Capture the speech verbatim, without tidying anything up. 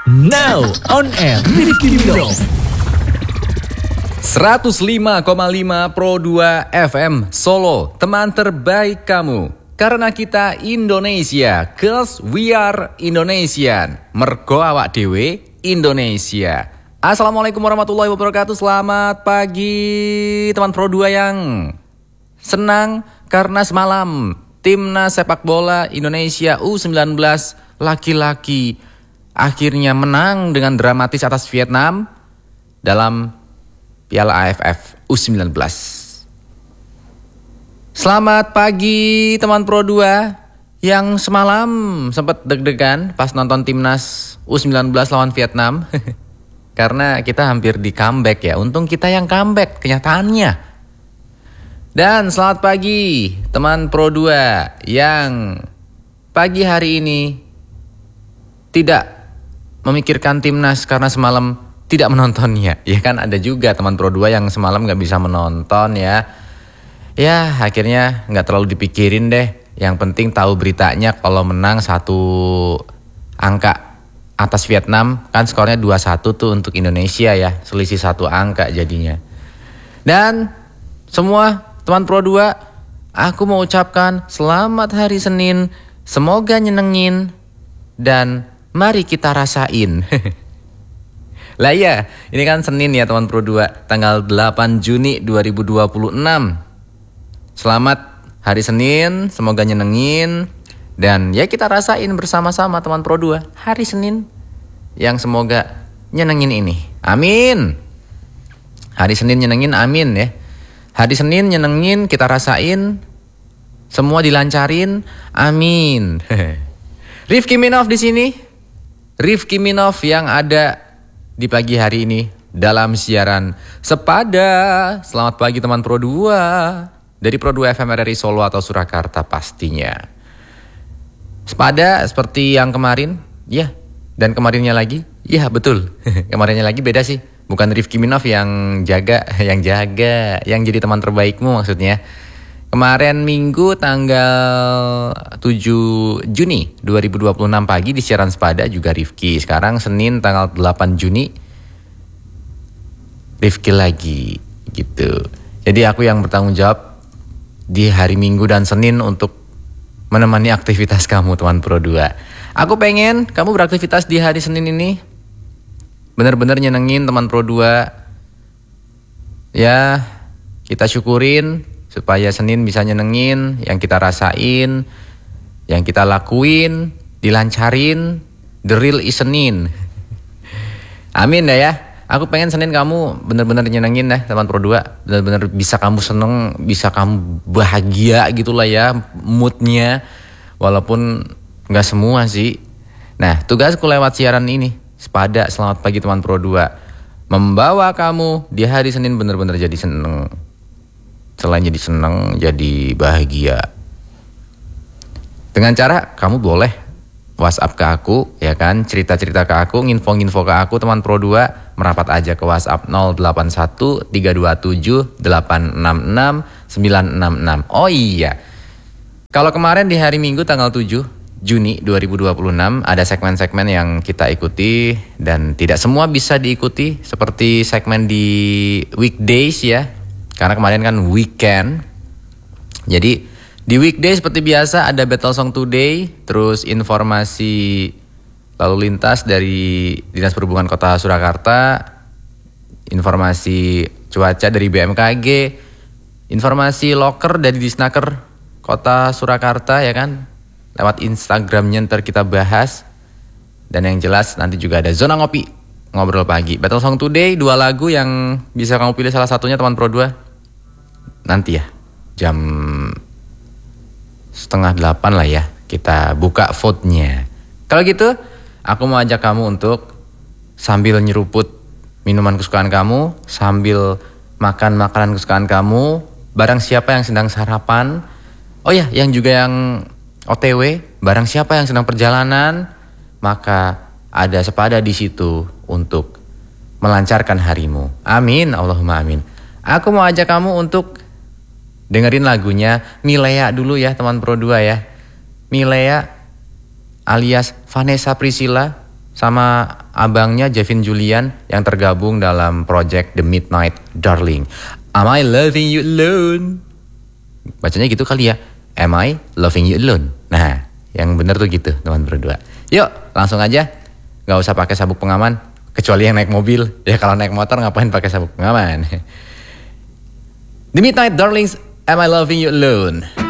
Now on air Rifki Mino seratus lima koma lima Pro dua F M Solo, teman terbaik kamu. Karena kita Indonesia, cause we are Indonesian. Mergo awak dewe Indonesia. Assalamualaikum warahmatullahi wabarakatuh. Selamat pagi teman Pro dua yang senang karena semalam timnas sepak bola Indonesia U sembilan belas laki-laki akhirnya menang dengan dramatis atas Vietnam dalam Piala A F F U sembilan belas. Selamat pagi teman Pro dua yang semalam sempat deg-degan pas nonton timnas U sembilan belas lawan Vietnam. Karena kita hampir di comeback ya. Untung kita yang comeback kenyataannya. Dan selamat pagi teman Pro dua yang pagi hari ini tidak memikirkan timnas karena semalam tidak menontonnya. Ya kan ada juga teman Pro dua yang semalam gak bisa menonton ya. Ya akhirnya gak terlalu dipikirin deh. Yang penting tahu beritanya kalau menang satu angka atas Vietnam. Kan skornya dua satu tuh untuk Indonesia ya. Selisih satu angka jadinya. Dan semua teman Pro dua, aku mau ucapkan selamat hari Senin. Semoga nyenengin dan mari kita rasain. Lah ya, ini kan Senin ya teman Pro dua, tanggal delapan Juni dua ribu dua puluh enam. Selamat hari Senin, semoga nyenengin. Dan ya kita rasain bersama-sama teman Pro dua, hari Senin yang semoga nyenengin ini. Amin. Hari Senin nyenengin, amin ya. Hari Senin nyenengin, kita rasain. Semua dilancarin, amin. Rifki Minov di sini. Rifki Minov yang ada di pagi hari ini dalam siaran Sepada. Selamat pagi teman Pro dua. Dari Pro dua F M R R I Solo atau Surakarta pastinya. Sepada seperti yang kemarin. Ya, dan kemarinnya lagi. Ya betul, kemarinnya lagi beda sih. Bukan Rifki Minov yang jaga, yang jaga, yang jadi teman terbaikmu maksudnya. Kemarin Minggu tanggal tujuh Juni dua ribu dua puluh enam pagi di siaran Sepada juga Rifki. Sekarang Senin tanggal delapan Juni Rifki lagi gitu. Jadi aku yang bertanggung jawab di hari Minggu dan Senin untuk menemani aktivitas kamu teman Pro dua. Aku pengen kamu beraktivitas di hari Senin ini benar-benar nyenengin teman Pro dua. Ya, kita syukurin supaya Senin bisa nyenengin, yang kita rasain, yang kita lakuin, dilancarin, the real is Senin. Amin dah ya. Aku pengen Senin kamu bener-bener nyenengin dah teman Pro dua. Bener-bener bisa kamu seneng, bisa kamu bahagia gitulah ya moodnya. Walaupun gak semua sih. Nah tugasku lewat siaran ini Sepada, selamat pagi teman Pro dua. Membawa kamu di hari Senin bener-bener jadi seneng. Selain jadi seneng, jadi bahagia. Dengan cara kamu boleh WhatsApp ke aku, ya kan, cerita-cerita ke aku, nginfo-nginfo ke aku teman Pro dua, merapat aja ke WhatsApp nol delapan satu tiga dua tujuh delapan enam enam sembilan enam enam. Oh iya, kalau kemarin di hari Minggu tanggal tujuh Juni dua ribu dua puluh enam ada segmen-segmen yang kita ikuti dan tidak semua bisa diikuti seperti segmen di weekdays ya. Karena kemarin kan weekend. Jadi di weekday seperti biasa ada Battle Song Today, terus informasi lalu lintas dari Dinas Perhubungan Kota Surakarta, informasi cuaca dari B M K G, informasi loker dari Disnaker Kota Surakarta ya kan. Lewat Instagramnya ntar kita bahas. Dan yang jelas nanti juga ada Zona Ngopi, ngobrol pagi. Battle Song Today, dua lagu yang bisa kamu pilih salah satunya teman Pro dua. Nanti ya jam setengah delapan lah ya kita buka vote-nya. Kalau gitu aku mau ajak kamu untuk sambil nyeruput minuman kesukaan kamu, sambil makan makanan kesukaan kamu, barang siapa yang sedang sarapan. Oh ya, yang juga yang O T W, barang siapa yang sedang perjalanan, maka ada Sepada di situ untuk melancarkan harimu. Amin, Allahumma amin. Aku mau ajak kamu untuk dengerin lagunya Milea dulu ya teman Pro dua ya. Milea alias Vanessa Priscilla sama abangnya Jevin Julian yang tergabung dalam project The Midnight Darling. Am I loving you alone? Bacanya gitu kali ya. Am I loving you alone? Nah, yang bener tuh gitu teman berdua. Yuk langsung aja. Gak usah pakai sabuk pengaman. Kecuali yang naik mobil. Ya kalau naik motor ngapain pakai sabuk pengaman. The Midnight Darlings, Am I Loving You Alone?